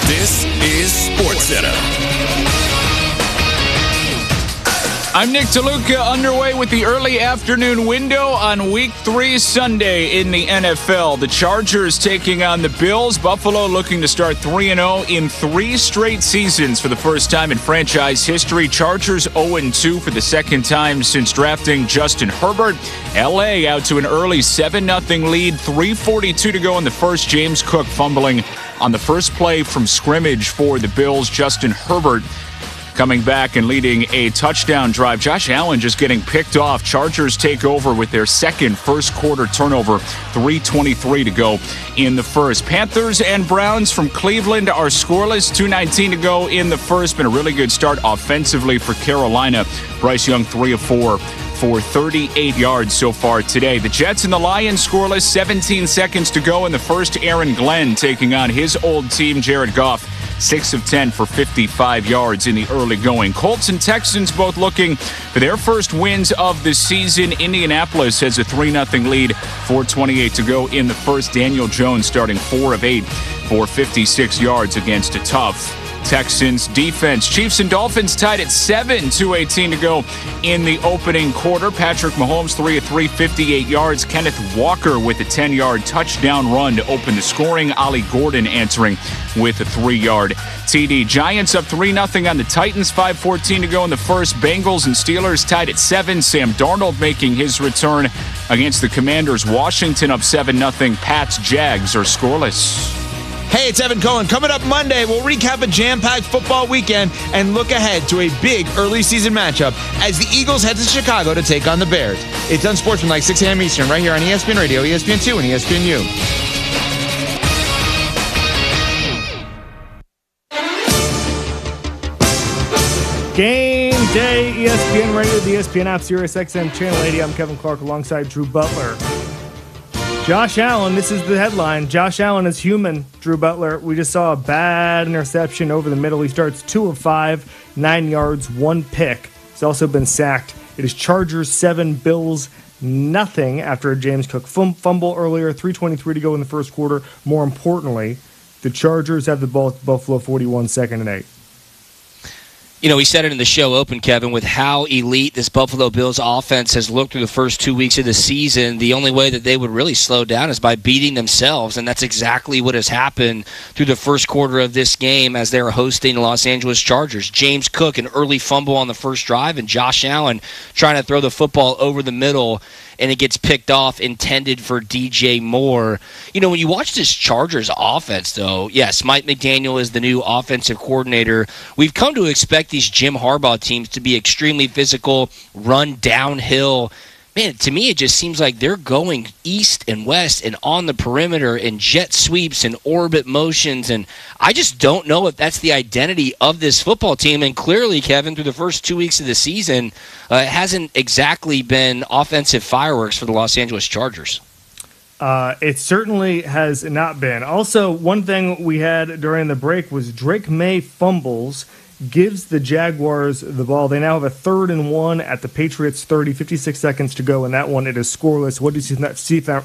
This is SportsCenter. I'm Nick DeLuca, underway with the early afternoon window on Week 3 Sunday in the NFL. The Chargers taking on the Bills. Buffalo looking to start 3-0 in 3 straight seasons for the first time in franchise history. Chargers 0-2 for the second time since drafting Justin Herbert. LA out to an early 7-0 lead, 3:42 to go in the first. James Cook fumbling on the first play from scrimmage for the Bills. Justin Herbert coming back and leading a touchdown drive. Josh Allen just getting picked off. Chargers take over with their second first quarter turnover. 3:23 to go in the first. Panthers and Browns from Cleveland are scoreless. 2:19 to go in the first. Been a really good start offensively for Carolina. Bryce Young 3 of 4 for 38 yards so far today. The Jets and the Lions scoreless. 17 seconds to go in the first. Aaron Glenn taking on his old team, Jared Goff. 6 of 10 for 55 yards in the early going. Colts and Texans both looking for their first wins of the season. Indianapolis has a 3-0 lead. 4:28 to go in the first. Daniel Jones starting 4 of 8 for 56 yards against a tough Texans defense. Chiefs and Dolphins tied at 7, 2:18 to go in the opening quarter. Patrick Mahomes 3 of 3, 58 yards. Kenneth Walker with a 10-yard touchdown run to open the scoring. Ollie Gordon answering with a 3-yard TD. Giants up 3-0 on the Titans. 5:14 to go in the first. Bengals and Steelers tied at 7. Sam Darnold making his return against the Commanders. Washington up 7-0. Pats Jags are scoreless. Hey, it's Evan Cohen. Coming up Monday, we'll recap a jam-packed football weekend and look ahead to a big early season matchup as the Eagles head to Chicago to take on the Bears. It's Unsportsmanlike, 6 a.m. Eastern, right here on ESPN Radio, ESPN2, and ESPNU. Game day, ESPN Radio, the ESPN app, Sirius XM Channel 80. I'm Kevin Clark alongside Drew Butler. Josh Allen, this is the headline. Josh Allen is human, Drew Butler. We just saw a bad interception over the middle. He starts 2 of 5, 9 yards, 1 pick. He's also been sacked. It is Chargers 7, Bills nothing after a James Cook fumble earlier. 3:23 to go in the first quarter. More importantly, the Chargers have the ball at Buffalo 41, 2nd and 8. You know, we said it in the show open, Kevin, with how elite this Buffalo Bills offense has looked through the first 2 weeks of the season. The only way that they would really slow down is by beating themselves, and that's exactly what has happened through the first quarter of this game as they're hosting the Los Angeles Chargers. James Cook, an early fumble on the first drive, and Josh Allen trying to throw the football over the middle, and it gets picked off, intended for DJ Moore. You know, when you watch this Chargers offense, though, yes, Mike McDaniel is the new offensive coordinator. We've come to expect these Jim Harbaugh teams to be extremely physical, run downhill. Man, to me, it just seems like they're going east and west and on the perimeter and jet sweeps and orbit motions. And I just don't know if that's the identity of this football team. And clearly, Kevin, through the first 2 weeks of the season, it hasn't exactly been offensive fireworks for the Los Angeles Chargers. It certainly has not been. Also, one thing we had during the break was Drake May fumbles, gives the Jaguars the ball. They now have a 3rd and 1 at the Patriots 30, 56 seconds to go in that one. It is scoreless. What did you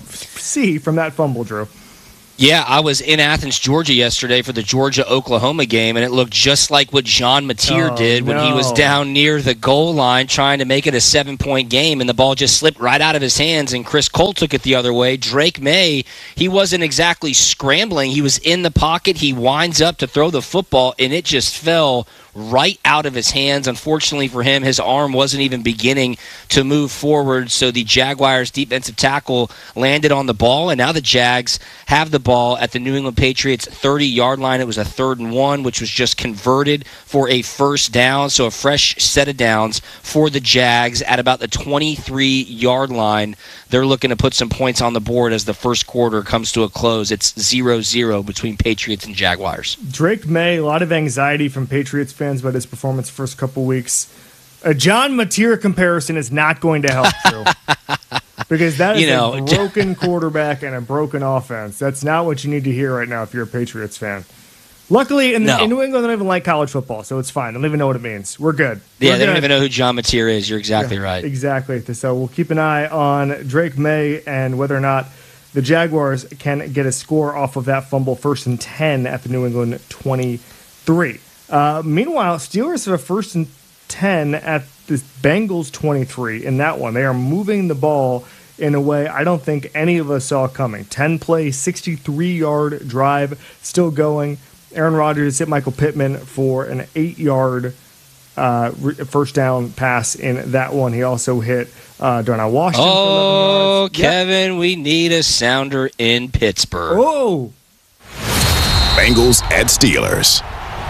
see from that fumble, Drew? Yeah, I was in Athens, Georgia yesterday for the Georgia-Oklahoma game, and it looked just like what Jean Mateer did when he was down near the goal line trying to make it a 7-point game, and the ball just slipped right out of his hands, and Chris Cole took it the other way. Drake May, he wasn't exactly scrambling. He was in the pocket. He winds up to throw the football, and it just fell right out of his hands. Unfortunately for him, his arm wasn't even beginning to move forward, so the Jaguars' defensive tackle landed on the ball, and now the Jags have the ball at the New England Patriots 30-yard line. It was a 3rd and 1, which was just converted for a first down, so a fresh set of downs for the Jags at about the 23-yard line. They're looking to put some points on the board as the first quarter comes to a close. It's 0-0 between Patriots and Jaguars. Drake May, a lot of anxiety from Patriots fans about his performance the first couple weeks. A John Mateer comparison is not going to help, Drew. Because that is a broken quarterback and a broken offense. That's not what you need to hear right now if you're a Patriots fan. Luckily, in New England, they don't even like college football, so it's fine. They don't even know what it means. We're good. They don't even know who John Mateer is. You're exactly right. Exactly. So we'll keep an eye on Drake May and whether or not the Jaguars can get a score off of that fumble, 1st and 10 at the New England 23. Meanwhile, Steelers have a 1st and 10 at the Bengals 23 in that one. They are moving the ball in a way I don't think any of us saw coming. 10-play, 63-yard drive still going. Aaron Rodgers hit Michael Pittman for an 8-yard first down pass in that one. He also hit Darnell Washington for 11 yards. Kevin, we need a sounder in Pittsburgh. Oh! Bengals at Steelers.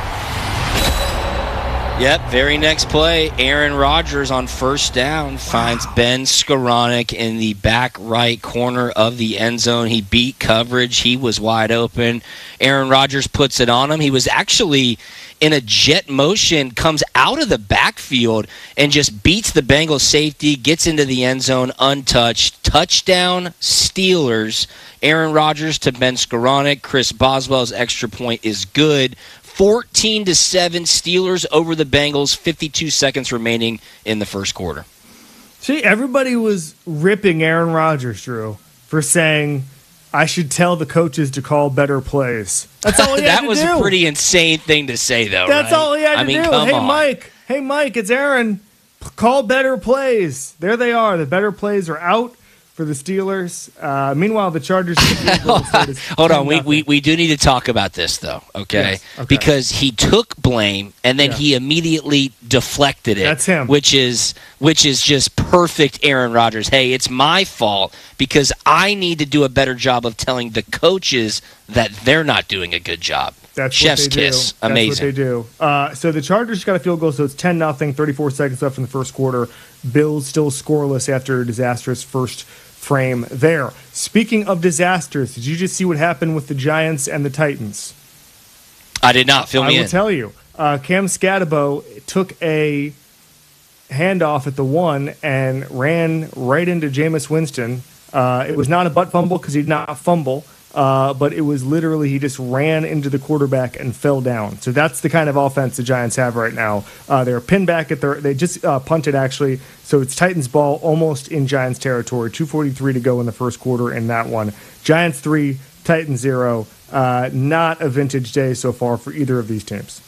Yep, very next play, Aaron Rodgers on first down finds Ben Skoranek in the back right corner of the end zone. He beat coverage. He was wide open. Aaron Rodgers puts it on him. He was actually in a jet motion, comes out of the backfield and just beats the Bengals safety, gets into the end zone untouched. Touchdown, Steelers. Aaron Rodgers to Ben Skoranek. Chris Boswell's extra point is good. 14-7 Steelers over the Bengals, 52 seconds remaining in the first quarter. See, everybody was ripping Aaron Rodgers, Drew, for saying, I should tell the coaches to call better plays. That's all he had to do. That was a pretty insane thing to say, though, That's right? all he had to do. Come on. Hey, Mike, it's Aaron. Call better plays. There they are. The better plays are out for the Steelers. Meanwhile, the Chargers. Hold on, we do need to talk about this though, okay? Yes, okay. Because he took blame and then he immediately deflected it. That's him. Which is just perfect Aaron Rodgers. Hey, it's my fault because I need to do a better job of telling the coaches that they're not doing a good job. That's Chef's what they kiss. do. Amazing. That's what they do. So the Chargers got a field goal, so it's 10-0, 34 seconds left in the first quarter. Bills still scoreless after a disastrous first frame there. Speaking of disasters, did you just see what happened with the Giants and the Titans? I did not. Fill me in. I will tell you. Cam Scatabo took a handoff at the 1 and ran right into Jameis Winston. It was not a butt fumble because he did not fumble. But it was literally he just ran into the quarterback and fell down. So that's the kind of offense the Giants have right now. They're pinned back at they just punted actually. So it's Titans ball almost in Giants territory. 2:43 to go in the first quarter in that one. Giants 3, Titans 0. Not a vintage day so far for either of these teams.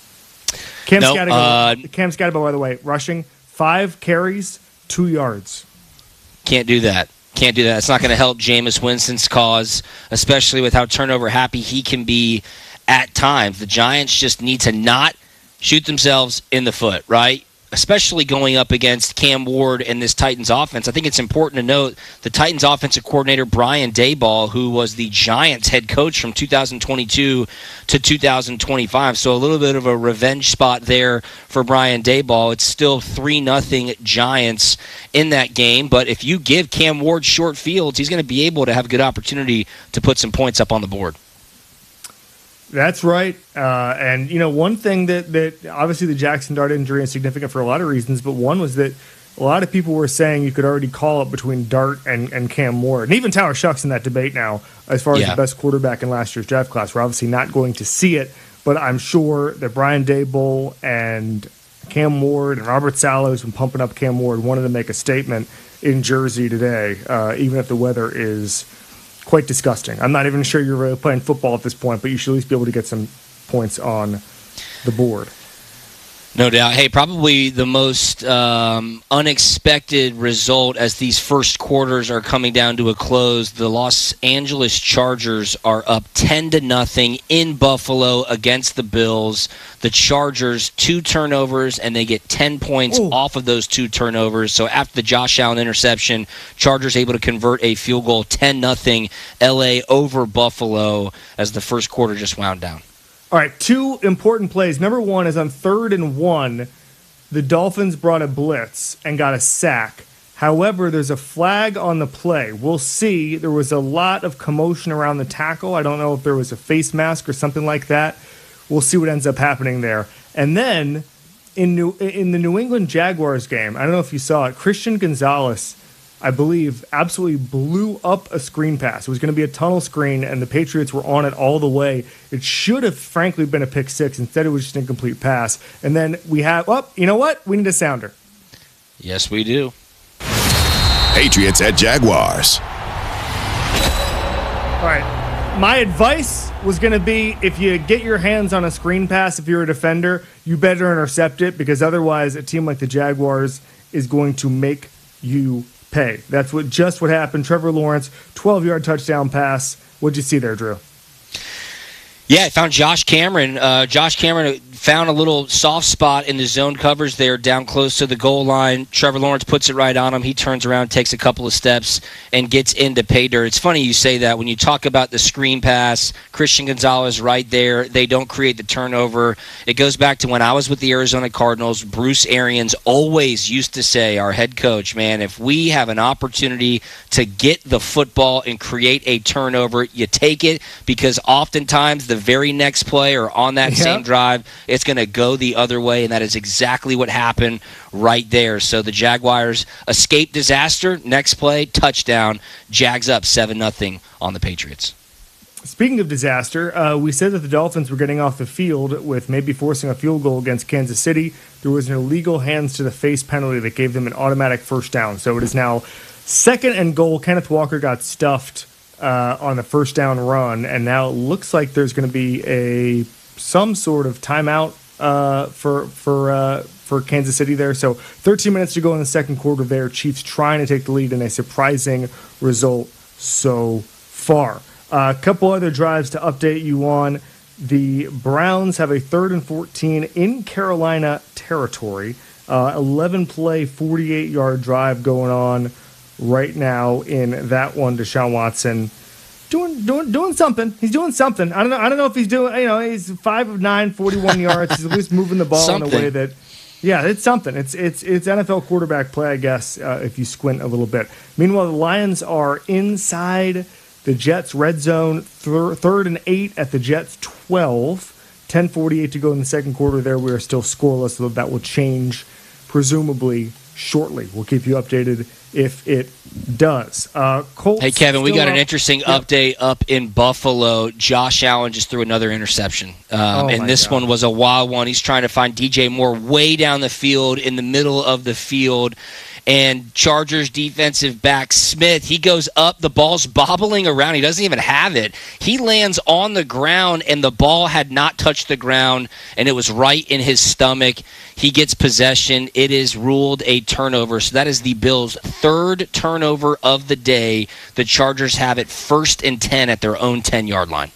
Cam Scatabo, by the way, rushing 5 carries, 2 yards. Can't do that. Can't do that. It's not going to help Jameis Winston's cause, especially with how turnover happy he can be at times. The Giants just need to not shoot themselves in the foot, right? Especially going up against Cam Ward and this Titans offense. I think it's important to note the Titans offensive coordinator, Brian Daboll, who was the Giants head coach from 2022 to 2025. So a little bit of a revenge spot there for Brian Daboll. It's still 3-0 Giants in that game. But if you give Cam Ward short fields, he's going to be able to have a good opportunity to put some points up on the board. That's right. And, one thing that obviously the Jackson Dart injury is significant for a lot of reasons, but one was that a lot of people were saying you could already call it between Dart and Cam Ward. And even Tyler Shuck's in that debate now as far as the best quarterback in last year's draft class. We're obviously not going to see it, but I'm sure that Brian Daboll and Cam Ward and Robert Saleh, who's been pumping up Cam Ward, wanted to make a statement in Jersey today, even if the weather is quite disgusting. I'm not even sure you're really playing football at this point, but you should at least be able to get some points on the board. No doubt. Hey, probably the most unexpected result as these first quarters are coming down to a close. The Los Angeles Chargers are up 10-0 in Buffalo against the Bills. The Chargers, 2 turnovers, and they get 10 points off of those 2 turnovers. So after the Josh Allen interception, Chargers able to convert a field goal, 10-0 LA over Buffalo as the first quarter just wound down. All right, 2 important plays. Number 1 is on 3rd and 1. The Dolphins brought a blitz and got a sack. However, there's a flag on the play. We'll see. There was a lot of commotion around the tackle. I don't know if there was a face mask or something like that. We'll see what ends up happening there. And then in the New England Jaguars game, I don't know if you saw it, Christian Gonzalez, I believe, absolutely blew up a screen pass. It was going to be a tunnel screen, and the Patriots were on it all the way. It should have, frankly, been a pick 6. Instead, it was just an incomplete pass. And then we have, you know what? We need a sounder. Yes, we do. Patriots at Jaguars. All right. My advice was going to be if you get your hands on a screen pass, if you're a defender, you better intercept it because otherwise a team like the Jaguars is going to make you pay. That's what happened. Trevor Lawrence, 12-yard touchdown pass. What'd you see there, Drew? Yeah, I found Josh Cameron. Josh Cameron found a little soft spot in the zone coverage there down close to the goal line. Trevor Lawrence puts it right on him. He turns around, takes a couple of steps, and gets into pay dirt. It's funny you say that. When you talk about the screen pass, Christian Gonzalez right there, they don't create the turnover. It goes back to when I was with the Arizona Cardinals. Bruce Arians always used to say, our head coach, man, if we have an opportunity to get the football and create a turnover, you take it because oftentimes the very next play or on that same drive, it's going to go the other way, and that is exactly what happened right there. So the Jaguars escape disaster. Next play, touchdown. Jags up 7-0 on the Patriots. Speaking of disaster, we said that the Dolphins were getting off the field with maybe forcing a field goal against Kansas City. There was an illegal hands-to-the-face penalty that gave them an automatic first down. So it is now 2nd and goal. Kenneth Walker got stuffed on the first down run, and now it looks like there's going to be some sort of timeout for Kansas City there. So 13 minutes to go in the second quarter there. Chiefs trying to take the lead in a surprising result so far. A couple other drives to update you on. The Browns have a 3rd and 14 in Carolina territory. 11-play, 48-yard drive going on right now in that one. Deshaun Watson doing something. He's doing something. I don't know if he's doing. He's 5 of 9, 41 yards. He's at least moving the ball in a way that. Yeah, it's something. It's NFL quarterback play, I guess, if you squint a little bit. Meanwhile, the Lions are inside the Jets' red zone, 3rd and 8 at the Jets' 12. 10:48 to go in the second quarter there. We are still scoreless, so that will change presumably shortly. We'll keep you updated if it does. Colts. Hey, Kevin, we got an interesting update up in Buffalo. Josh Allen just threw another interception. And this one was a wild one. He's trying to find DJ Moore way down the field in the middle of the field. And Chargers defensive back Smith, he goes up. The ball's bobbling around. He doesn't even have it. He lands on the ground, and the ball had not touched the ground, and it was right in his stomach. He gets possession. It is ruled a turnover. So that is the Bills' 3rd turnover of the day. The Chargers have it 1st and 10 at their own 10-yard line.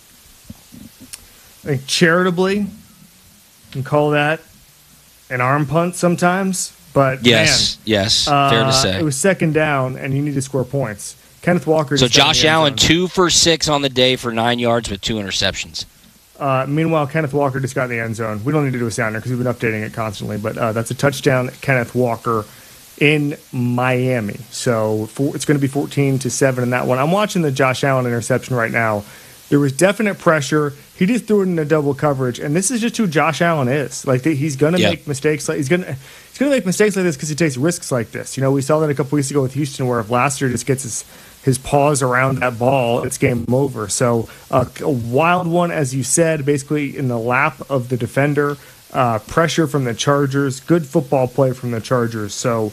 I think charitably, you can call that an arm punt sometimes. But yes, fair to say. It was 2nd down, and you need to score points. Kenneth Walker. So Josh Allen, 2 for 6 on the day for 9 yards with 2 interceptions. Meanwhile, Kenneth Walker just got in the end zone. We don't need to do a sounder because we've been updating it constantly. But that's a touchdown, Kenneth Walker in Miami. So it's going to be 14-7 in that one. I'm watching the Josh Allen interception right now. There was definite pressure. He just threw it in a double coverage, and this is just who Josh Allen is. Like he's going to make mistakes. He's going to make mistakes like this because he takes risks like this. We saw that a couple weeks ago with Houston, where if Lassiter just gets his paws around that ball, it's game over. So a wild one, as you said, basically in the lap of the defender. Pressure from the Chargers. Good football play from the Chargers. So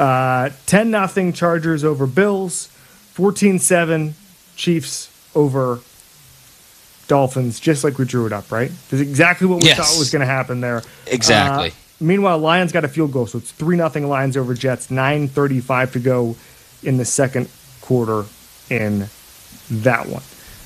10-0 Chargers over Bills. 14-7 Chiefs over Dolphins, just like we drew it up, right? That's exactly what we thought was going to happen there. Exactly. Meanwhile, Lions got a field goal, so it's 3-0 Lions over Jets. 9:35 to go in the second quarter in that one.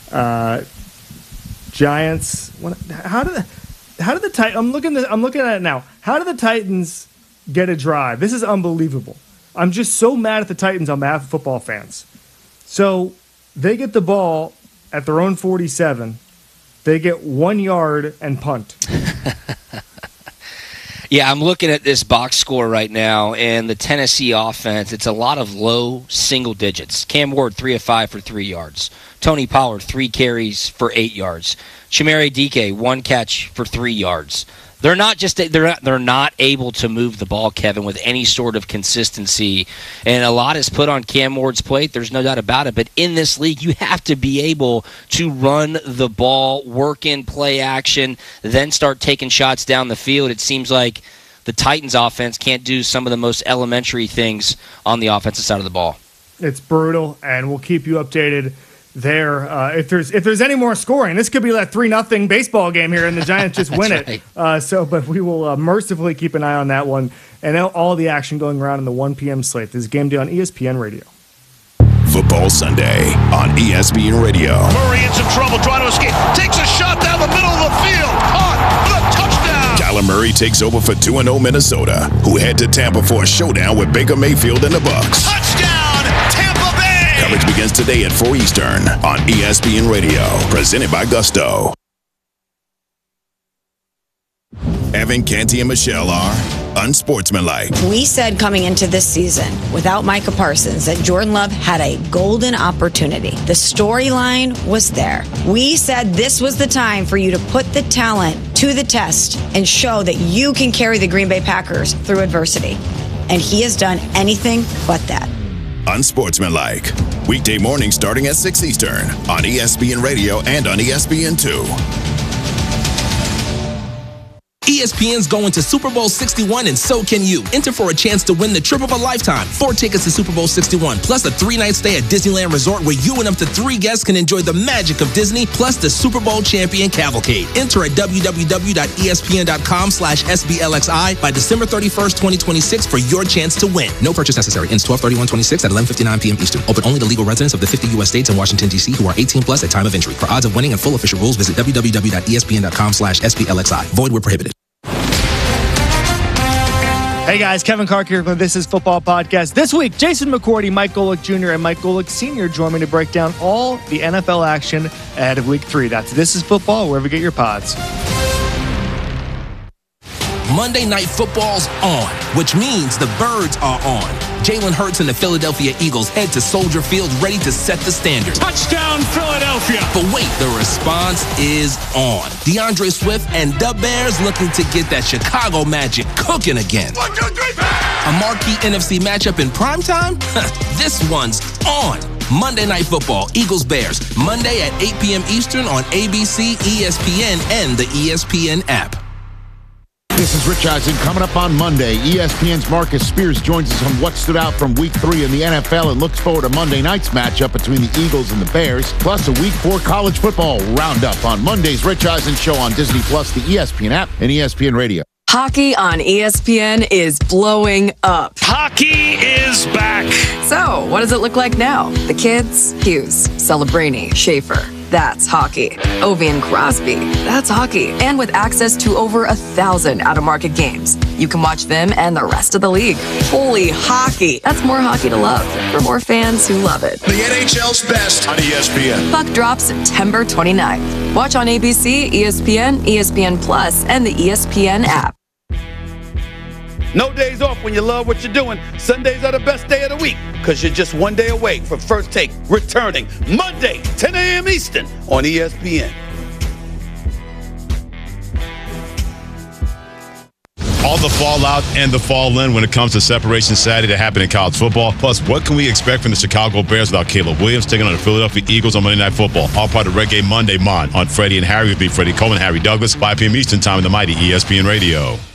Giants. How did the Titans? I'm looking at it now. How did the Titans get a drive? This is unbelievable. I'm just so mad at the Titans on behalf of football fans. So they get the ball at their own 47. They get 1 yard and punt. Yeah, I'm looking at this box score right now, and the Tennessee offense, it's a lot of low single digits. Cam Ward, 3 of 5 for 3 yards. Tony Pollard, 3 carries for 8 yards. Chimere Dike, 1 catch for 3 yards. They're not able to move the ball, Kevin, with any sort of consistency. And a lot is put on Cam Ward's plate. There's no doubt about it. But in this league, you have to be able to run the ball, work in play action, then start taking shots down the field. It seems like the Titans offense can't do some of the most elementary things on the offensive side of the ball. It's brutal, and we'll keep you updated there. If there's any more scoring, this could be that 3-0 baseball game here, and the Giants just win it. Right. But we will mercifully keep an eye on that one and all the action going around in the 1 p.m. slate. This is Game Day on ESPN Radio. Football Sunday on ESPN Radio. Murray in some trouble trying to escape. Takes a shot down the middle of the field. Caught for the touchdown. Kyler Murray takes over for 2-0 Minnesota, who head to Tampa for a showdown with Baker Mayfield and the Bucs. Touchdown, Tampa Bay. Coverage begins today at 4 Eastern on ESPN Radio. Presented by Gusto. Evan, Canty, and Michelle are unsportsmanlike. We said coming into this season, without Micah Parsons, that Jordan Love had a golden opportunity. The storyline was there. We said this was the time for you to put the talent to the test and show that you can carry the Green Bay Packers through adversity. And he has done anything but that. Unsportsmanlike. Weekday mornings starting at 6 Eastern on ESPN Radio and on ESPN2. ESPN's going to Super Bowl 61, and so can you. Enter for a chance to win the trip of a lifetime. 4 tickets to Super Bowl 61, plus a 3-night stay at Disneyland Resort where you and up to 3 guests can enjoy the magic of Disney, plus the Super Bowl champion cavalcade. Enter at www.espn.com/SBLXI by December 31st, 2026 for your chance to win. No purchase necessary. Ends 12/31/26 at 11:59 p.m. Eastern. Open only to legal residents of the 50 U.S. states and Washington, D.C. who are 18 plus at time of entry. For odds of winning and full official rules, visit www.espn.com/SBLXI. Void where prohibited. Hey guys, Kevin Clark here from This Is Football Podcast. This week, Jason McCourty, Mike Golick Jr., and Mike Golick Sr. join me to break down all the NFL action ahead of Week 3. That's This Is Football, wherever you get your pods. Monday Night Football's on, which means the Birds are on. Jalen Hurts and the Philadelphia Eagles head to Soldier Field ready to set the standard. Touchdown, Philadelphia! But wait, the response is on. DeAndre Swift and the Bears looking to get that Chicago magic cooking again. 1, 2, 3, bang! A marquee NFC matchup in primetime? This one's on. Monday Night Football, Eagles-Bears, Monday at 8 p.m. Eastern on ABC, ESPN, and the ESPN app. This is Rich Eisen. Coming up on Monday, ESPN's Marcus Spears joins us on what stood out from Week 3 in the NFL and looks forward to Monday night's matchup between the Eagles and the Bears, plus a Week 4 college football roundup on Monday's Rich Eisen Show on Disney+, the ESPN app, and ESPN Radio. Hockey on ESPN is blowing up. Hockey is back. So, what does it look like now? The kids? Hughes, Celebrini, Schaefer. That's hockey. Ovi and Crosby. That's hockey. And with access to over 1,000 out-of-market games, you can watch them and the rest of the league. Holy hockey. That's more hockey to love for more fans who love it. The NHL's best on ESPN. Puck drops September 29th. Watch on ABC, ESPN, ESPN Plus, and the ESPN app. No days off when you love what you're doing. Sundays are the best day of the week because you're just one day away from First Take returning Monday, 10 a.m. Eastern on ESPN. All the fallout and the fall-in when it comes to Separation Saturday that happened in college football. Plus, what can we expect from the Chicago Bears without Caleb Williams taking on the Philadelphia Eagles on Monday Night Football? All part of Reggae Monday Mon on Freddie and Harry will be Freddie Coleman, Harry Douglas, 5 p.m. Eastern Time in the mighty ESPN Radio.